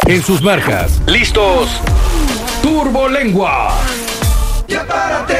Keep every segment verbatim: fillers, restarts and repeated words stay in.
En sus marcas. ¿Listos? ¡Turbolengua! ¡Ya párate!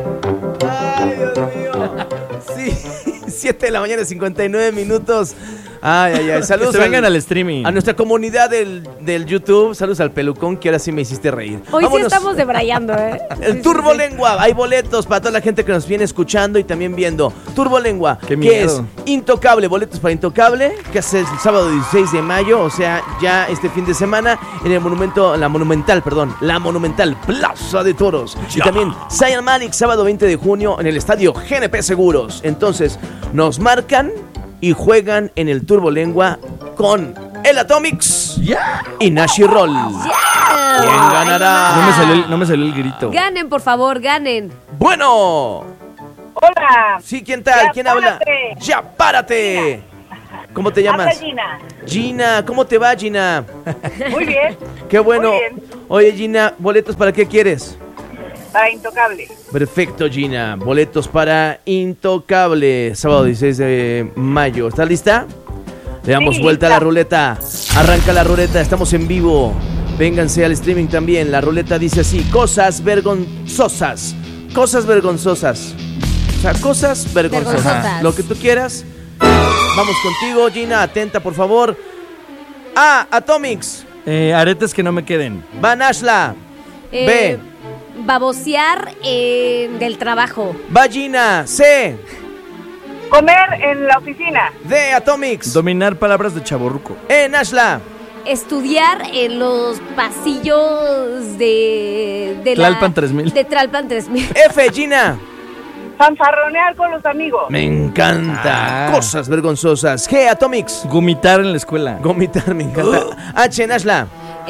Ay, Dios mío. Sí, siete de la mañana, cincuenta y nueve minutos. Ay, ay, ay. Saludos. Que se vengan al, al streaming. A nuestra comunidad del, del YouTube. Saludos al Pelucón, que ahora sí me hiciste reír. Hoy Vámonos. sí estamos debrayando, ¿eh? El sí, Turbolengua. Sí, sí. Hay boletos para toda la gente que nos viene escuchando y también viendo. Turbolengua. Qué que es miedo. Intocable. Boletos para Intocable. Que hace el sábado dieciséis de mayo. O sea, ya este fin de semana. En el monumento, la monumental, perdón. La monumental Plaza de Toros. Ya. Y también Zayn Malik, sábado veinte de junio. En el estadio G N P Seguros. Entonces, nos marcan y juegan en el Turbolengua con el Atomics yeah. y Nashi Roll. Yeah. ¿Quién ganará? No me, salió el, no me salió el grito. Ganen, por favor, ganen. Bueno. Hola. Sí, ¿quién tal? Ya ¿Quién párate. habla? ¡Ya párate! ¿Cómo te llamas? Habla Gina. Gina, ¿cómo te va, Gina? Muy bien. Qué bueno. Muy bien. Oye, Gina, ¿boletos para qué quieres? Para Intocable. Perfecto, Gina. Boletos para Intocable, sábado dieciséis de mayo. ¿Estás lista? Le damos Sí, vuelta lista. a la ruleta. Arranca la ruleta, estamos en vivo. Vénganse al streaming también. La ruleta dice así: cosas vergonzosas. Cosas vergonzosas. O sea, cosas vergonzosas. Vergonzosas. Lo que tú quieras. Vamos contigo, Gina. Atenta, por favor. A. Atomics. Eh, aretes que no me queden. Va Nashla. Eh, B. Babosear eh, del trabajo. Va Gina. C. Comer en la oficina. D. Atomics. Dominar palabras de chavorruco. E. Nashla. Estudiar en los pasillos de... de Tlalpan la, tres mil. De Tlalpan tres mil. F. Gina. Fanfarronear con los amigos. Me encanta. Ah. Cosas vergonzosas. G. Atomics. Gomitar en la escuela. Gomitar, me encanta. H. Nashla.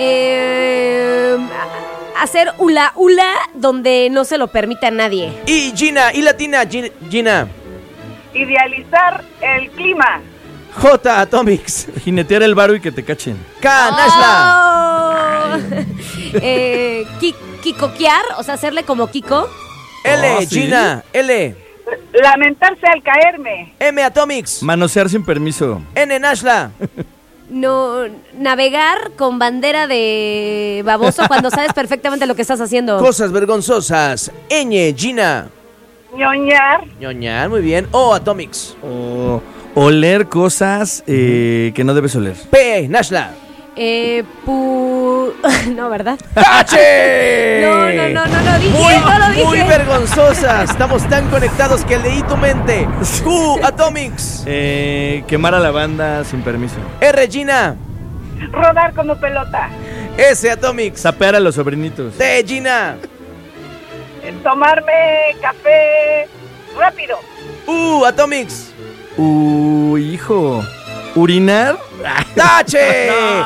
Eh, hacer hula hula donde no se lo permite a nadie. Y Gina. Y latina. Gi- Gina. Idealizar el clima. J. Atomics. Jinetear el varo y que te cachen. K. Nashla. Oh. eh, ki- Kikoquear, o sea, hacerle como Kiko. L. Oh, ¿sí? Gina. L. Lamentarse al caerme. M. Atomics. Manosear sin permiso. N. Nashla. No, navegar con bandera de baboso cuando sabes perfectamente lo que estás haciendo. Cosas vergonzosas. Ñ. Gina. Ñoñar. Ñoñar, muy bien. O. Atomics. O oler cosas eh, que no debes oler. P. Nashla. Eh, pu... No, ¿verdad? H. No, no, no, no, no dije, Muy, no lo dije. muy vergonzosas. Estamos tan conectados que leí tu mente. Q. Atomics. Eh, quemar a la banda sin permiso. R. Gina. Rodar como pelota. S. Atomics. Sapear a los sobrinitos. T. Gina. Tomarme café rápido. U. Atomics. Uy, hijo. Urinar. H.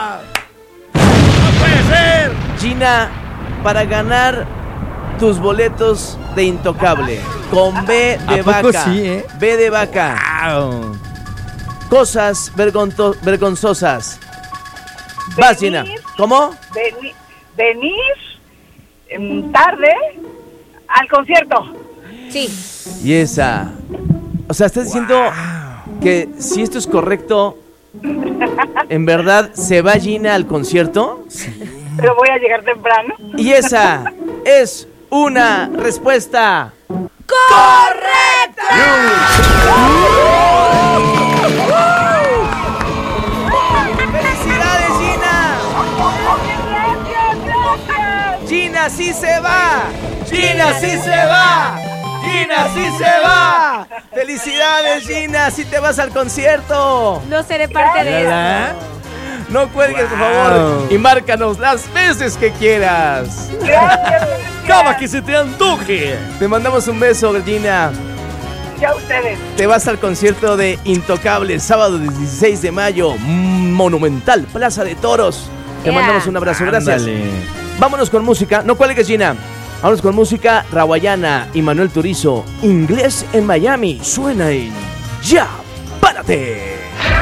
¡No puede ser! Gina, para ganar tus boletos de Intocable, con B de ¿A poco vaca. sí, eh? B de vaca. Au. Cosas vergonto- vergonzosas. Vas, Gina. Venir. ¿Cómo? Veni- venir em, tarde al concierto. Sí. Y esa. O sea, estás diciendo que si esto es correcto, ¿en verdad se va Gina al concierto? Pero voy a llegar temprano. Y esa es una respuesta ¡Correcto! ¡Felicidades, Gina! Gracias, gracias. ¡Gina sí se va! ¡Gina sí se va! ¡Gina sí se va! ¡Felicidades, Gina! ¡Sí te vas al concierto! No seré parte de eso. ¿Verdad? No cuelgues, por Wow. favor, y márcanos las veces que quieras. Gracias. ¡Cama que se te antoje! Te mandamos un beso, Gina. Ya ustedes. Te vas al concierto de Intocable, sábado dieciséis de mayo, Monumental, Plaza de Toros. Te Yeah. mandamos un abrazo, gracias. Ándale. Vámonos con música. No cuelgues, Gina. Vámonos con música. Rawayana y Manuel Turizo. Inglés en Miami. Suena en Ya Párate.